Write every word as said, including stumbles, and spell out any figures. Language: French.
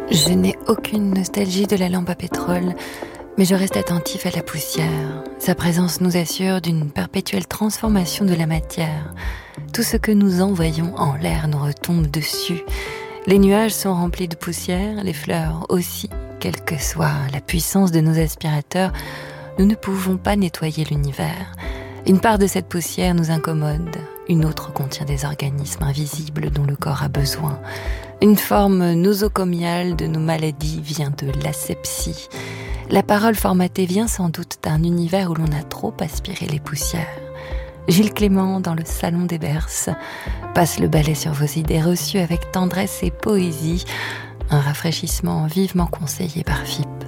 Je n'ai aucune nostalgie de la lampe à pétrole, mais je reste attentif à la poussière. Sa présence nous assure d'une perpétuelle transformation de la matière. Tout ce que nous envoyons en l'air nous retombe dessus. Les nuages sont remplis de poussière, les fleurs aussi. Quelle que soit la puissance de nos aspirateurs, nous ne pouvons pas nettoyer l'univers. Une part de cette poussière nous incommode, une autre contient des organismes invisibles dont le corps a besoin. Une forme nosocomiale de nos maladies vient de l'asepsie. La parole formatée vient sans doute d'un univers où l'on a trop aspiré les poussières. Gilles Clément, dans le salon des Berces, passe le balai sur vos idées reçues avec tendresse et poésie, un rafraîchissement vivement conseillé par F I P.